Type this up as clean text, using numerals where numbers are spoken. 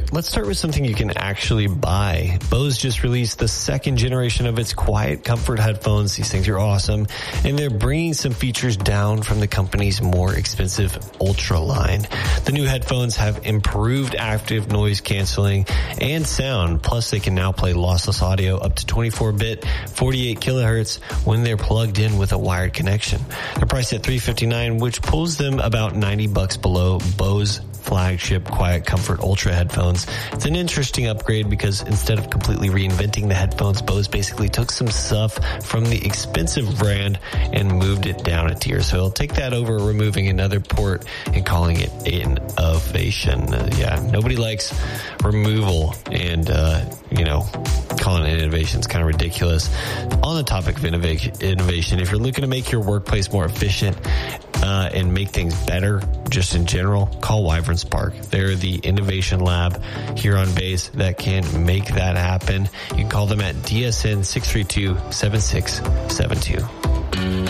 But let's start with something you can actually buy. Bose just released the second generation of its Quiet Comfort headphones. These things are awesome. And they're bringing some features down from the company's more expensive Ultra line. The new headphones have improved active noise canceling and sound. Plus, they can now play lossless audio up to 24-bit, 48 kilohertz when they're plugged in with a wired connection. They're priced at $359, which pulls them about $90 below Bose flagship Quiet Comfort Ultra headphones. It's an interesting upgrade because instead of completely reinventing the headphones, Bose basically took some stuff from the expensive brand and moved it down a tier. So it'll take that over removing another port and calling it innovation. Nobody likes removal and, calling it innovation is kind of ridiculous. On the topic of innovation, if you're looking to make your workplace more efficient, and make things better just in general, call Wyvern Spark. They're the innovation lab here on base that can make that happen. You can call them at DSN 632-7672.